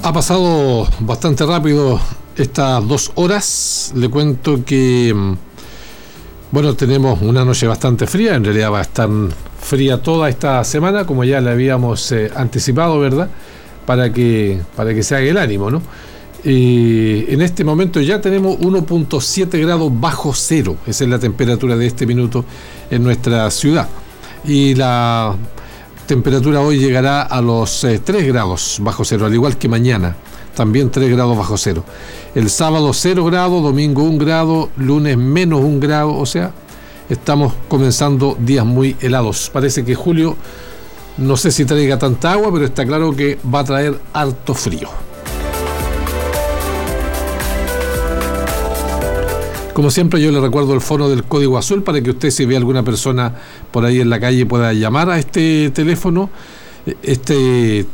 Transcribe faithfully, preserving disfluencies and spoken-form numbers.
Ha pasado bastante rápido estas dos horas. Le cuento que, bueno, tenemos una noche bastante fría. En realidad va a estar fría toda esta semana, como ya le habíamos eh, anticipado, ¿verdad? Para que, para que se haga el ánimo, ¿no? Y en este momento ya tenemos uno punto siete grados bajo cero. Esa es la temperatura de este minuto en nuestra ciudad. Y la temperatura hoy llegará a los eh, tres grados bajo cero, al igual que mañana, también tres grados bajo cero. El sábado cero grados, domingo un grado, lunes menos un grado, o sea, estamos comenzando días muy helados. Parece que julio, no sé si traiga tanta agua, pero está claro que va a traer harto frío. Como siempre, yo le recuerdo el fono del Código Azul para que usted, si ve a alguna persona por ahí en la calle, pueda llamar a este teléfono. Este